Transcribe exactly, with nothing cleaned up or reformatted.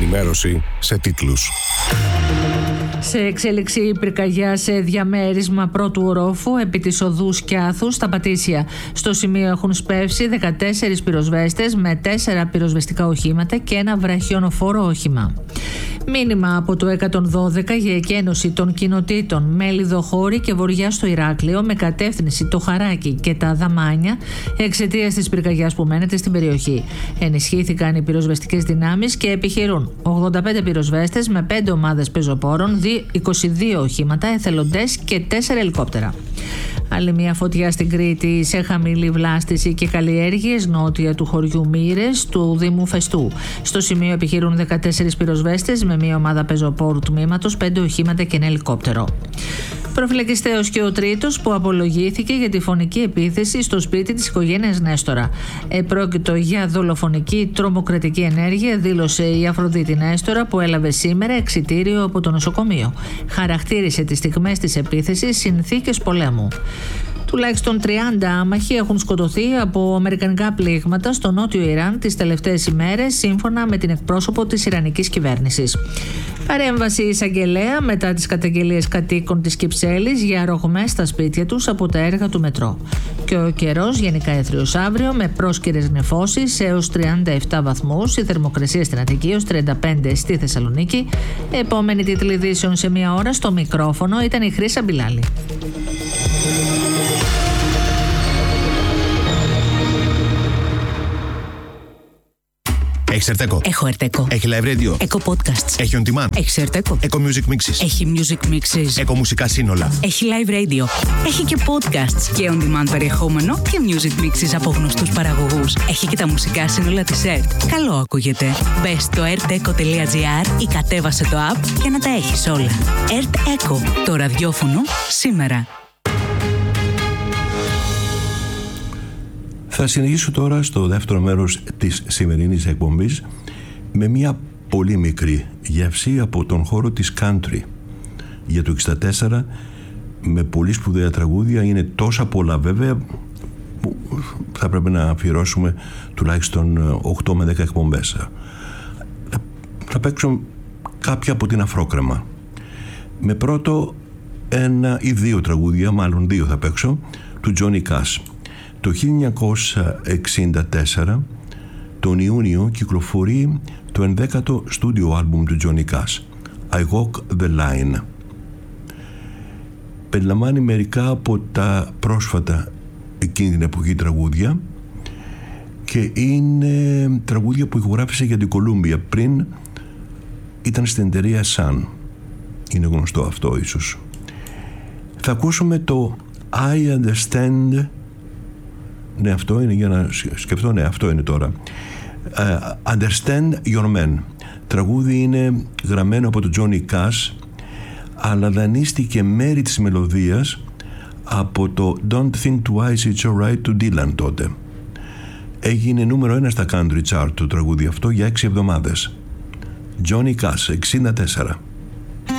Ενημέρωση σε τίτλους. Σε εξέλιξη πυρκαγιά σε διαμέρισμα πρώτου ορόφου επί της οδού Σκιάθου στα Πατήσια. Στο σημείο έχουν σπεύσει δεκατέσσερις πυροσβέστες με τέσσερα πυροσβεστικά οχήματα και ένα βραχιονοφόρο όχημα. Μήνυμα από το εκατόν δώδεκα για εκένωση των κοινοτήτων Μέλιδο-Χώρη και Βοριά στο Ηράκλειο με κατεύθυνση το Χαράκι και τα Δαμάνια εξαιτίας της πυρκαγιάς που μένεται στην περιοχή. Ενισχύθηκαν οι πυροσβεστικές δυνάμεις και επιχειρούν ογδόντα πέντε πυροσβέστες με πέντε ομάδες πεζοπόρων, είκοσι δύο οχήματα, εθελοντές και τέσσερα ελικόπτερα. Άλλη μια φωτιά στην Κρήτη σε χαμηλή βλάστηση και καλλιέργειες νότια του χωριού Μύρες του Δήμου Φεστού. Στο σημείο επιχειρούν δεκατέσσερις πυροσβέστες με μια ομάδα πεζοπόρου τμήματος, πέντε οχήματα και ένα ελικόπτερο. Προφυλακιστέος και ο τρίτος που απολογήθηκε για τη φωνική επίθεση στο σπίτι της οικογένειας Νέστορα. Επρόκειτο για δολοφονική τρομοκρατική ενέργεια, δήλωσε η Αφροδίτη Νέστορα, που έλαβε σήμερα εξιτήριο από το νοσοκομείο. Χαρακτήρισε τις στιγμές της επίθεσης συνθήκες πολέμου. Τουλάχιστον τριάντα άμαχοι έχουν σκοτωθεί από αμερικανικά πλήγματα στο νότιο Ιράν τις τελευταίες ημέρες, σύμφωνα με την εκπρόσωπο της Ιρανικής κυβέρνησης. Παρέμβαση εισαγγελέα μετά τις καταγγελίες κατοίκων της Κυψέλης για ρογμές στα σπίτια τους από τα έργα του μετρό. Και ο καιρός γενικά έθριος αύριο με πρόσκαιρες νεφώσεις έως τριάντα επτά βαθμούς, η θερμοκρασία στην Αττική έως τριάντα πέντε στη Θεσσαλονίκη. Επόμενη τίτλη ειδήσεων σε μία ώρα. Στο μικρόφωνο ήταν η Χρύσα Μπιλάλη. Έχεις Ερτέκο. Έχω Ερτέκο. Έχει live radio. Έχω podcasts. Έχει on demand. Έχει Ερτέκο. Έχω music mixes. Έχει music mixes. Έχω μουσικά σύνολα. Έχει live radio. Έχει και podcasts και on demand περιεχόμενο και music mixes από γνωστούς παραγωγούς. Έχει και τα μουσικά σύνολα της ΕΡΤ. Καλό ακούγεται. Μπες στο ερτέκο τελεία τζι άρ ή κατέβασε το app για να τα έχεις όλα. Ερτέκο. Το ραδιόφωνο σήμερα. Θα συνεχίσω τώρα στο δεύτερο μέρος της σημερινής εκπομπής με μια πολύ μικρή γεύση από τον χώρο της country για το εξήντα τέσσερα, με πολύ σπουδαία τραγούδια. Είναι τόσα πολλά βέβαια που θα πρέπει να αφιερώσουμε τουλάχιστον οκτώ με δέκα εκπομπές. Θα παίξω κάποια από την Αφρόκρεμα, με πρώτο ένα ή δύο τραγούδια, μάλλον δύο θα παίξω, του Johnny Cash. Το χίλια εννιακόσια εξήντα τέσσερα, τον Ιούνιο, κυκλοφορεί το ενδέκατο στούντιο άλμπουμ του Johnny Cash, I Walk the Line. Περιλαμβάνει μερικά από τα πρόσφατα εκείνη την εποχή τραγούδια και είναι τραγούδια που ηχογράφησε για την Κολούμπια. Πριν ήταν στην εταιρεία Sun. Είναι γνωστό αυτό ίσως. Θα ακούσουμε το I Understand. Ναι, αυτό είναι, για να σκεφτώ, ναι, αυτό είναι τώρα. Uh, Understand Your Man. Τραγούδι είναι γραμμένο από τον Johnny Cash, αλλά δανείστηκε μέρη της μελωδίας από το Don't Think Twice It's Alright του Dylan τότε. Έγινε νούμερο ένα στα country chart το τραγούδι αυτό για έξι εβδομάδες. Johnny Cash, εξήντα τέσσερα.